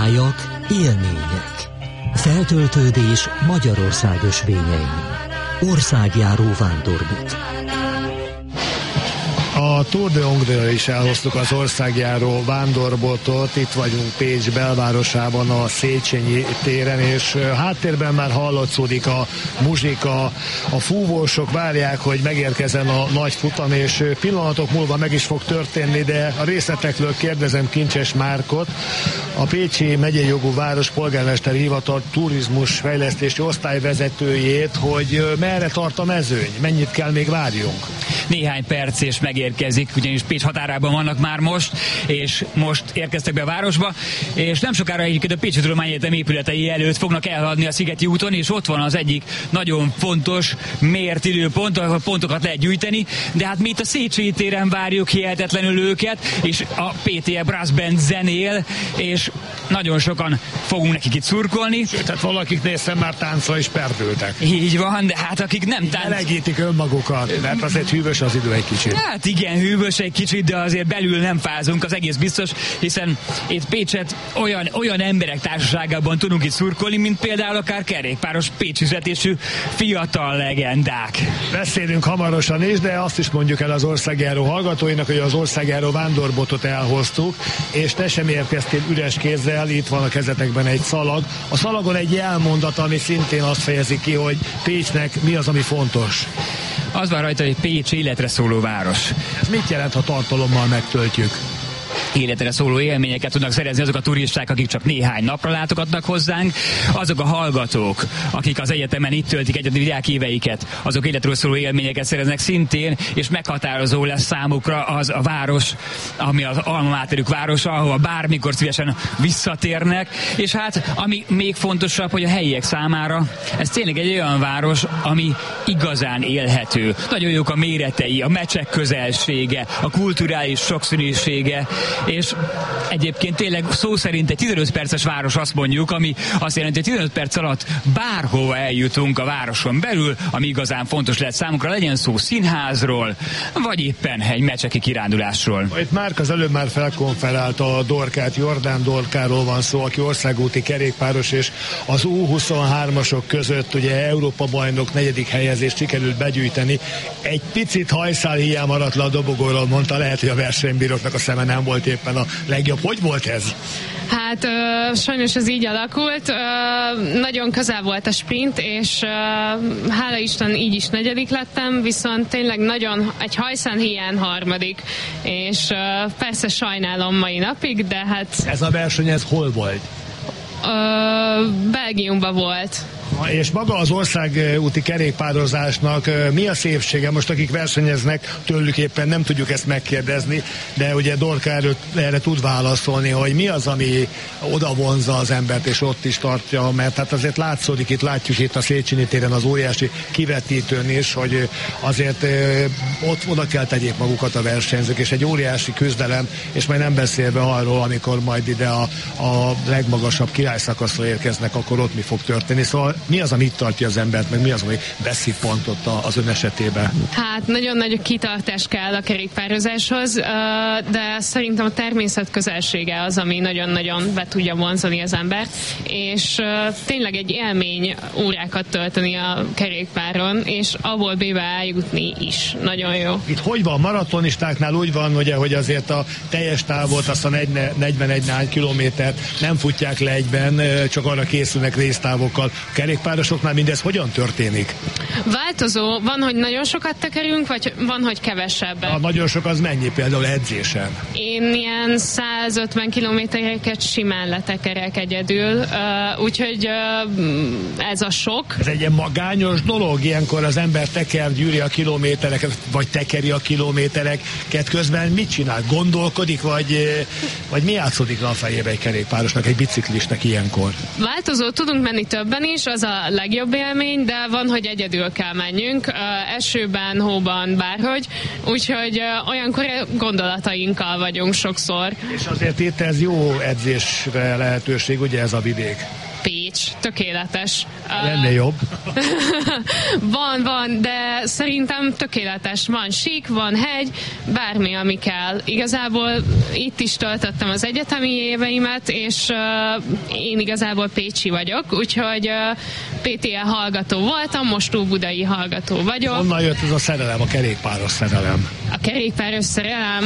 Tájak, élmények. Feltöltődés Magyarország ösvényein. Országjáró vándorbolt. A Tour de Hongrie is elhoztuk az országjáró vándorbotot, itt vagyunk Pécs belvárosában, a Széchenyi téren, és háttérben már hallatszódik a muzsika, a fúvósok várják, hogy megérkezzen a nagy futam, és pillanatok múlva meg is fog történni, de a részletekről kérdezem Kincses Márkot, a Pécsi megyei jogú város polgármesteri hivatal turizmus fejlesztési osztályvezetőjét, hogy merre tart a mezőny, mennyit kell még várjunk? Néhány perc és megérkezik, ugyanis Pécs határában vannak már most, és most érkeztek be a városba, és nem sokára egyébként a Pécsi Tudományegyetem épületei előtt fognak elhaladni a Szigeti úton, és ott van az egyik nagyon fontos mért időpont, ahol pontokat lehet gyűjteni, de hát mi itt a Széchenyi téren várjuk hihetetlenül őket, és a PTE Brass Band zenél, és nagyon sokan fogunk nekik itt szurkolni. Sőt, tehát valakik néztem már táncra is perdültek. Így van, de hát akik nem melegítik önmagukat, mert azért hűvös az idő egy kicsit. Hát igen, hűvös egy kicsit, de azért belül nem fázunk, az egész biztos, hiszen itt Pécset olyan emberek társaságában tudunk itt szurkolni, mint például akár kerékpáros pécsüzetésű fiatal legendák. Beszélünk hamarosan is, de azt is mondjuk el az országjáró hallgatóinak, hogy az országjáró vándorbotot elhoztuk, és te sem érkeztél üres kézzel, itt van a kezetekben egy szalag. A szalagon egy jelmondat, ami szintén azt fejezi ki, hogy Pécsnek mi az, ami fontos. Az van rajta, hogy Pécs életre szóló város. Ez mit jelent, ha tartalommal megtöltjük? Életre szóló élményeket tudnak szerezni azok a turisták, akik csak néhány napra látogatnak hozzánk, azok a hallgatók, akik az egyetemen itt töltik egyetemi diákéveiket, azok életről szóló élményeket szereznek szintén, és meghatározó lesz számukra az a város, ami az alma materük városa, ahova bármikor szívesen visszatérnek, és hát ami még fontosabb, hogy a helyiek számára ez tényleg egy olyan város, ami igazán élhető. Nagyon jók a méretei, a meccsek közelsége, a kulturális sokszínűsége, és egyébként tényleg szó szerint egy 15 perces város, azt mondjuk, ami azt jelenti, hogy 15 perc alatt bárhova eljutunk a városon belül, ami igazán fontos lehet számunkra, legyen szó színházról, vagy éppen egy meccseki kirándulásról. Itt Márk az előbb már felkonferált a Dorkát, Jordán Dorkáról van szó, aki országúti kerékpáros, és az U23-asok között ugye Európa-bajnok 4. helyezést sikerült begyűjteni. Egy picit hajszálhíján maradt le a dobogóról, mondta, lehet, hogy a versenybíróknak a szeme nem volt éppen a legjobb. Hogy volt ez? Hát sajnos ez így alakult. Nagyon közel volt a sprint, és hála Isten így is 4. lettem, viszont tényleg nagyon egy hajszálhíján 3. és persze sajnálom mai napig, de hát... Ez a verseny, ez hol volt? Belgiumban volt. És maga az országúti kerékpározásnak mi a szépsége? Most akik versenyeznek, tőlük éppen nem tudjuk ezt megkérdezni, de ugye Dorka erre tud válaszolni, hogy mi az, ami oda vonzza az embert, és ott is tartja, mert hát azért látszódik, itt látjuk itt a Széchenyi téren az óriási kivetítőn is, hogy azért ott oda kell tegyék magukat a versenyzők, és egy óriási küzdelem, és majd nem beszélve arról, amikor majd ide a legmagasabb királyszakaszra érkeznek, akkor ott mi fog történni. Szóval mi az, ami itt tartja az embert, meg mi az, ami beszippantott az ön esetében? Hát nagyon nagy kitartás kell a kerékpározáshoz, de szerintem a természet közelsége az, ami nagyon-nagyon be tudja vonzani az embert, és tényleg egy élmény órákat tölteni a kerékpáron, és abból B-be eljutni is. Nagyon jó. Itt hogy van? Maratonistáknál úgy van, ugye, hogy azért a teljes távot, azt a 41 kilométert nem futják le egyben, csak arra készülnek résztávokkal. Kerékpárosoknál mindez hogyan történik? Változó. Van, hogy nagyon sokat tekerünk, vagy van, hogy kevesebbet. A nagyon sok az mennyi például edzésen? Én ilyen 150 kilométereket simán letekerek egyedül, úgyhogy ez a sok. Ez egy ilyen magányos dolog, ilyenkor az ember gyűri a kilométereket, vagy tekeri a kilométereket, közben mit csinál? Gondolkodik, vagy mi játszódik a fejébe egy kerékpárosnak, egy biciklisnek ilyenkor? Változó, tudunk menni többen is, az a legjobb élmény, de van, hogy egyedül kell menjünk, esőben, hóban, bárhogy, úgyhogy olyankor gondolatainkkal vagyunk sokszor. És azért itt ez jó edzésre lehetőség, ugye ez a vidék? Pécs, Pécs tökéletes. Lenne jobb. Van, de szerintem tökéletes. Van sík, van hegy, bármi, ami kell. Igazából itt is töltöttem az egyetemi éveimet, és én igazából pécsi vagyok, úgyhogy PTL hallgató voltam, most óbudai hallgató vagyok. Honnan jött ez a szerelem, a kerékpáros szerelem? A kerékpáros szerelem?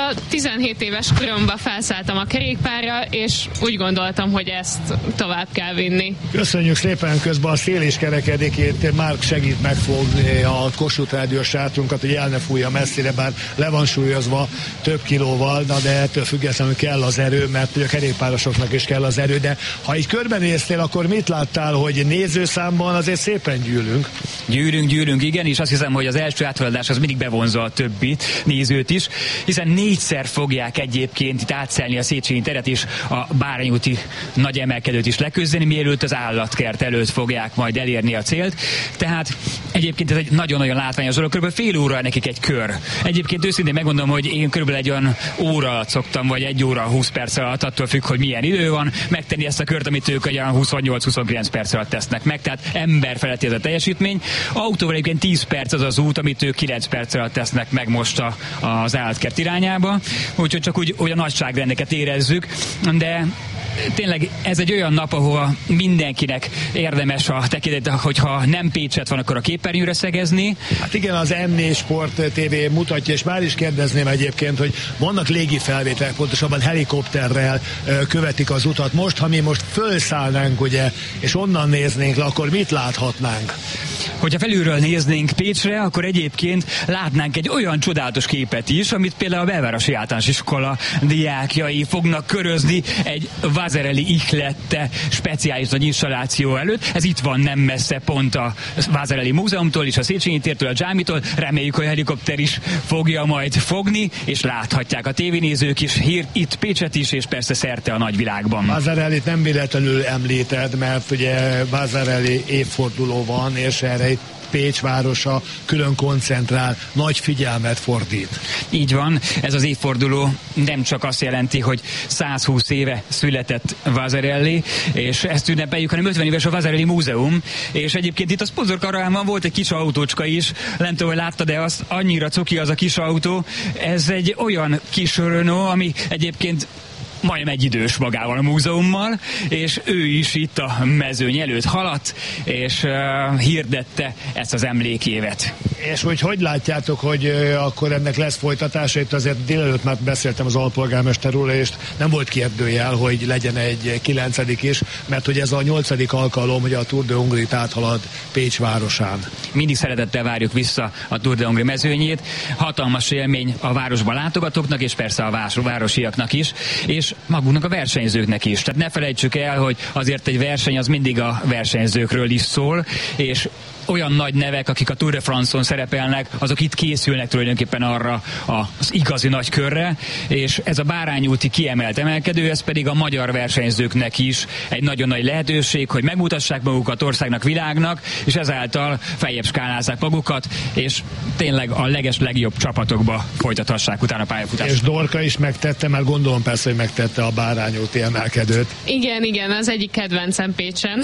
17 éves koromban felszálltam a kerékpárra, és úgy gondoltam, hogy ezt tovább kell vinni. Köszönjük szépen, közben a szél is kerekedik, itt Márk segít megfogni a Kossuth Rádiós sátrunkat, hogy el ne fújja messzire, bár le van súlyozva több kilóval, de ettől függetlenül kell az erő, mert a kerékpárosoknak is kell az erő, de ha így körbenéztél, akkor mit láttál, hogy nézőszámban azért szépen gyűlünk? Gyűlünk, igen, és azt hiszem, hogy az első áthaladás az mindig bevonza a többit, nézőt is, hiszen 4-szer fogják egyébként itt átszelni a Széchenyi teret és a Bárányúti nagy emelkedőt is leküzdeni, mielőtt az állatkert előtt fogják majd elérni a célt. Tehát egyébként ez egy nagyon-nagyon látványos dolog, kb. Fél óra nekik egy kör. Egyébként őszintén megmondom, hogy én körülbelül egy olyan óra alatt szoktam, vagy 1 óra 20 perc alatt, attól függ, hogy milyen idő van, megtenni ezt a kört, amit ők olyan 28-29 perc alatt tesznek meg, tehát emberfeletti ez a teljesítmény. Autóval egyébként 10 perc az az út, amit ők 9 perc alatt tesznek meg most az állatkert irányába, úgyhogy csak úgy olyan nagyságrendeket érezzük, de tényleg ez egy olyan nap, ahol mindenkinek érdemes a tekintet, hogyha nem Pécset van, akkor a képernyőre szegezni. Hát igen, az M4 Sport TV mutatja, és már is kérdezném egyébként, hogy vannak légi felvételek, pontosabban helikopterrel követik az utat. Most, ha mi most fölszállnánk, ugye, és onnan néznénk le, akkor mit láthatnánk? Hogyha felülről néznénk Pécsre, akkor egyébként látnánk egy olyan csodálatos képet is, amit például a Belvárosi Általános Iskola diákjai fognak körözni egy Vasarely ihlette speciális nagy installáció előtt. Ez itt van nem messze, pont a Vasarely Múzeumtól és a Széchenyi tértől, a Dzsámitól. Reméljük, hogy a helikopter is fogja majd fogni, és láthatják a tévénézők is itt Pécset is, és persze szerte a nagyvilágban. Vasarelyt nem véletlenül említed, mert ugye Vasarely évforduló van, és erre itt Pécs városa külön koncentrál, nagy figyelmet fordít. Így van, ez az évforduló nem csak azt jelenti, hogy 120 éve született Vasarely, és ezt ünnepeljük, hanem 50 éves a Vasarely Múzeum, és egyébként itt a szponzorkarában volt egy kis autócska is, nem tudom, hogy láttad, de azt annyira cuki az a kis autó, ez egy olyan kis Renault, ami egyébként majdnem egy idős magával a múzeummal, és ő is itt a mezőny előtt haladt, és hirdette ezt az emlékévet. És hogy látjátok, hogy akkor ennek lesz folytatása? Itt azért délelőtt már beszéltem az alpolgármester úrral, és nem volt kérdőjel, hogy legyen egy 9. is, mert hogy ez a 8. alkalom, hogy a Tour de Hongrie-t áthalad Pécs városán. Mindig szeretettel várjuk vissza a Tour de Hongrie mezőnyét. Hatalmas élmény a városban látogatóknak, és persze a városiaknak is, és magunknak a versenyzőknek is. Tehát ne felejtsük el, hogy azért egy verseny az mindig a versenyzőkről is szól, és olyan nagy nevek, akik a Tour de France-on szerepelnek, azok itt készülnek tulajdonképpen arra az igazi nagy körre, és ez a Bárányúti kiemelt emelkedő, ez pedig a magyar versenyzőknek is egy nagyon nagy lehetőség, hogy megmutassák magukat országnak, világnak, és ezáltal feljebb skálázzák magukat, és tényleg a legjobb csapatokba folytathassák utána a pályafutást. És Dorka is megtette, mert gondolom persze, hogy megtette a Bárányúti emelkedőt. Igen, az egyik kedvencem Pécsen.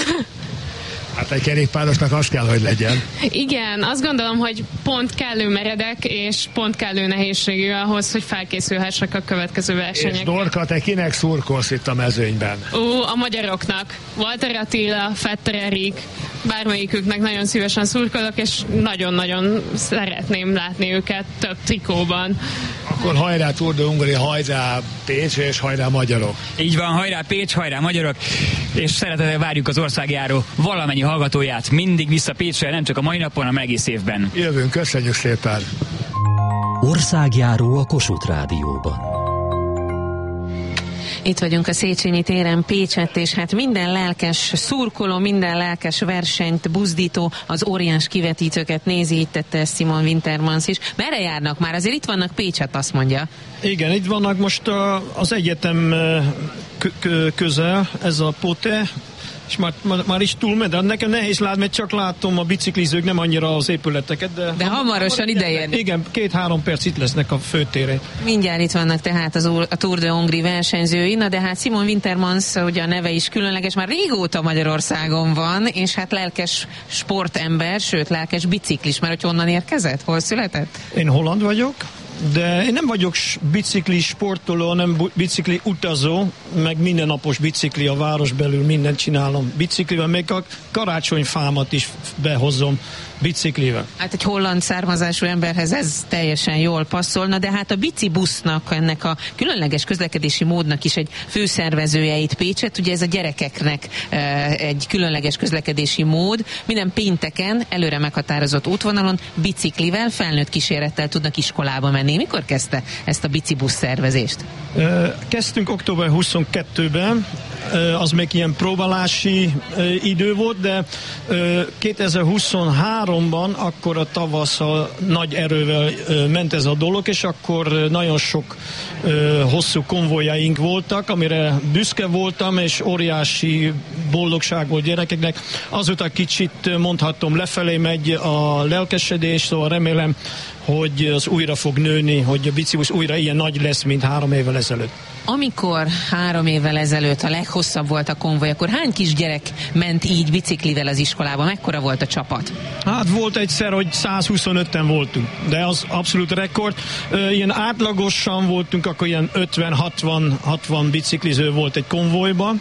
Hát egy kerékpárosnak az kell, hogy legyen. Igen, azt gondolom, hogy pont kellő meredek és pont kellő nehézségű ahhoz, hogy felkészülhessek a következő versenyekre. És Dorka, te kinek szurkolsz itt a mezőnyben? A magyaroknak. Walter Attila, Fetter Erik, bármelyiküknek nagyon szívesen szurkolok, és nagyon-nagyon szeretném látni őket több trikóban. Akkor hajrá Tour de Hongrie, hajrá Pécs, és hajrá magyarok. Így van, hajrá Pécs, hajrá magyarok, és szeretettel várjuk az országjáró valamennyi hallgatóját mindig vissza Pécsre, nem csak a mai napon, hanem egész évben. Jövünk, köszönjük szépen! Országjáró a Kossuth Rádióban. Itt vagyunk a Széchenyi téren, Pécsett, és hát minden lelkes szurkoló, minden lelkes versenyt buzdító az óriás kivetítőket nézi, így tette ezt Simon Wintermans is. Merre járnak már? Azért itt vannak Pécsett, azt mondja. Igen, itt vannak most az egyetem közel, ez a Pote, és már is túlmegy, de nekem nehéz látni, mert csak látom a biciklizők, nem annyira az épületeket. De hamarosan idejönnek. Igen, 2-3 perc itt lesznek a főtéren. Mindjárt itt vannak tehát a Tour de Hongrie versenyzői, de hát Simon Wintermans, ugye a neve is különleges, már régóta Magyarországon van, és hát lelkes sportember, sőt lelkes biciklis, mert hogy honnan érkezett? Hol született? Én holland vagyok. De én nem vagyok bicikli sportoló, hanem bicikli utazó, meg mindennapos bicikli a város belül, mindent csinálom biciklivel, még a karácsonyfámat is behozom biciklivel. Hát egy holland származású emberhez ez teljesen jól passzolna, de hát a bicibusznak, ennek a különleges közlekedési módnak is egy főszervezője itt Pécset, ugye ez a gyerekeknek egy különleges közlekedési mód, minden pénteken előre meghatározott útvonalon biciklivel, felnőtt kísérettel tudnak iskolába menni. Mikor kezdte ezt a bicibusz szervezést? Kezdtünk október 22-ben, az még ilyen próbálási idő volt, de 2023-ban akkor a tavasszal nagy erővel ment ez a dolog, és akkor nagyon sok hosszú konvojjaink voltak, amire büszke voltam, és óriási boldogság volt gyerekeknek. Azóta kicsit mondhatom, lefelé megy a lelkesedés, szóval remélem, hogy az újra fog nőni, hogy a bicibusz újra ilyen nagy lesz, mint 3 évvel ezelőtt. Amikor 3 évvel ezelőtt a leghosszabb volt a konvoj, akkor hány kisgyerek ment így biciklivel az iskolába? Mekkora volt a csapat? Hát volt egyszer, hogy 125-en voltunk, de az abszolút rekord. Ilyen átlagosan voltunk, akkor ilyen 50-60 bicikliző volt egy konvojban,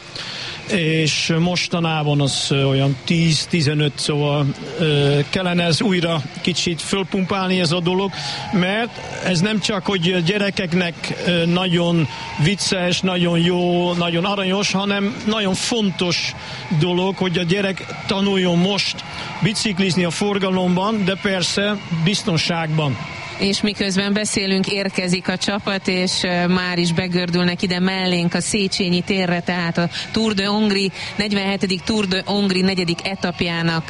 és mostanában az olyan 10-15, szóval kellene ez újra kicsit fölpumpálni ez a dolog, mert ez nem csak, hogy gyerekeknek nagyon vicces, nagyon jó, nagyon aranyos, hanem nagyon fontos dolog, hogy a gyerek tanuljon most biciklizni a forgalomban, de persze biztonságban. És miközben beszélünk, érkezik a csapat, és már is begördülnek ide mellénk a Széchenyi térre, tehát a Tour de Hongrie 47. Tour de Hongrie 4. etapjának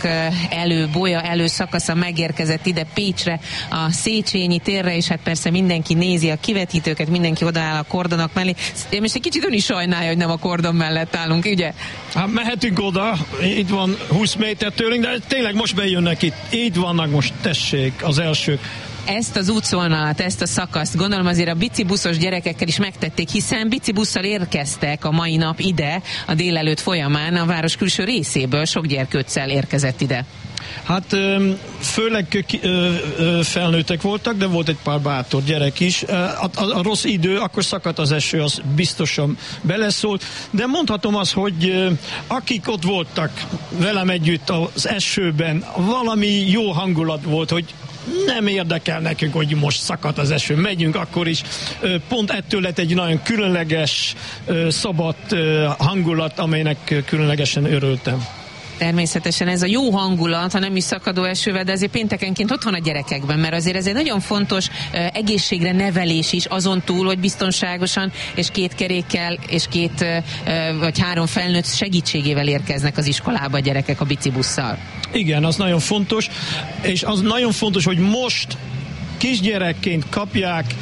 előszakasza megérkezett ide Pécsre, a Széchenyi térre, és hát persze mindenki nézi a kivetítőket, mindenki odaáll a kordonok mellé. Én most egy kicsit ön is sajnálja, hogy nem a kordon mellett állunk, ugye? Hát mehetünk oda, itt van 20 méter tőlünk, de tényleg most bejönnek itt. Itt vannak most, tessék, az elsők. Ezt az útszónalat, ezt a szakaszt gondolom azért a bicibuszos gyerekekkel is megtették, hiszen bicibusszal érkeztek a mai nap ide, a délelőtt folyamán a város külső részéből, sok gyerkőccel érkezett ide. Hát főleg felnőttek voltak, de volt egy pár bátor gyerek is. A rossz idő, akkor szakadt az eső, az biztosan beleszólt, de mondhatom azt, hogy akik ott voltak velem együtt az esőben, valami jó hangulat volt, hogy nem érdekel nekünk, hogy most szakadt az eső, megyünk akkor is. Pont ettől lett egy nagyon különleges, szabad hangulat, amelynek különlegesen örültem. Természetesen ez a jó hangulat, ha nem is szakadó esővel, de azért péntekenként ott van a gyerekekben, mert azért ez egy nagyon fontos egészségre nevelés is, azon túl, hogy biztonságosan és 2 kerékkel és 2 vagy 3 felnőtt segítségével érkeznek az iskolába a gyerekek a bicibusszal. Igen, az nagyon fontos, és az nagyon fontos, hogy most kisgyerekként kapják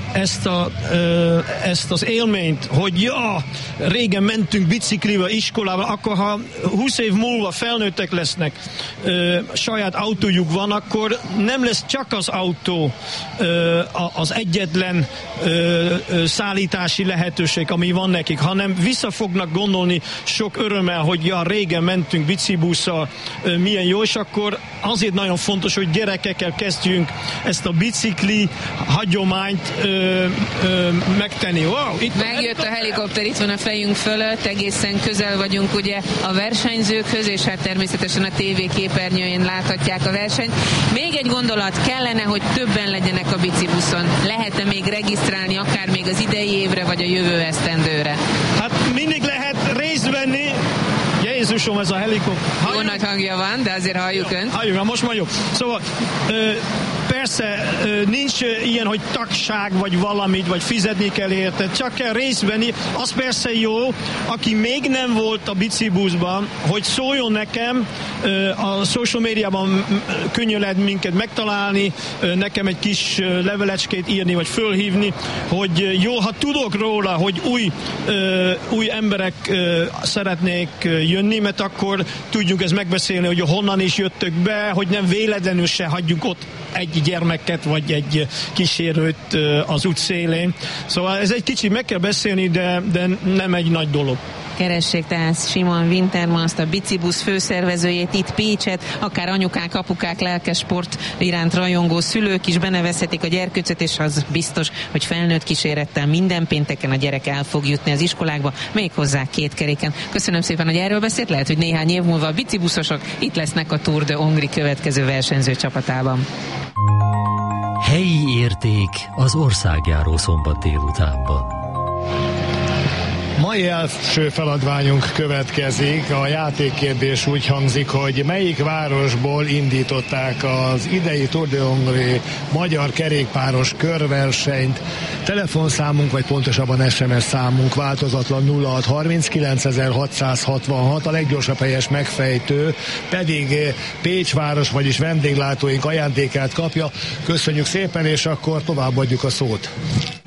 ezt az élményt, hogy régen mentünk biciklivel iskolába, akkor ha 20 év múlva felnőttek lesznek, saját autójuk van, akkor nem lesz csak az autó az egyetlen szállítási lehetőség, ami van nekik, hanem vissza fognak gondolni sok örömmel, hogy régen mentünk bicibusszal, milyen jó, és akkor azért nagyon fontos, hogy gyerekekkel kezdjünk ezt a bicikli hagyományt megtenni. Wow, megjött a helikopter, itt van a fejünk fölött, egészen közel vagyunk ugye a versenyzőkhöz, és hát természetesen a TV képernyőjén láthatják a versenyt. Még egy gondolat, kellene, hogy többen legyenek a bicibuszon. Lehet-e még regisztrálni, akár még az idei évre, vagy a jövő esztendőre? Hát mindig lehet részt venni. Jézusom, ez a helikopter. Jó nagy hangja van, de azért halljuk önt. Halljuk, most már jobb. Szóval persze nincs ilyen, hogy tagság, vagy valamit, vagy fizetni kell érte, csak kell részt venni. Az persze jó, aki még nem volt a bicibuszban, hogy szóljon nekem, a social médiában könnyű lehet minket megtalálni, nekem egy kis levelecskét írni, vagy fölhívni, hogy jó, ha tudok róla, hogy új emberek szeretnék jönni, mert akkor tudjuk ezt megbeszélni, hogy honnan is jöttök be, hogy nem véletlenül se hagyjuk ott egy gyermeket, vagy egy kísérőt az út szélén. Szóval ez egy kicsit meg kell beszélni, de nem egy nagy dolog. Keressék tehát Simon Wintermanst, a bicibusz főszervezőjét itt Pécset, akár anyukák, apukák, lelkes sport iránt rajongó szülők is benevezhetik a gyerkőcöt, és az biztos, hogy felnőtt kísérettel minden pénteken a gyerek el fog jutni az iskolákba, méghozzá 2 keréken. Köszönöm szépen, hogy erről beszélt, lehet, hogy néhány év múlva a bicibuszosok itt lesznek a Tour de Hongrie következő versenyző csapatában. Helyi érték az országjáró szombat délutánban. Mai első feladványunk következik. A játékkérdés úgy hangzik, hogy melyik városból indították az idei Tour de Hongrie magyar kerékpáros körversenyt. Telefonszámunk, vagy pontosabban SMS számunk változatlan 0639 a leggyorsabb helyes megfejtő pedig Pécs város, vagyis vendéglátóink ajándékát kapja. Köszönjük szépen, és akkor továbbadjuk a szót.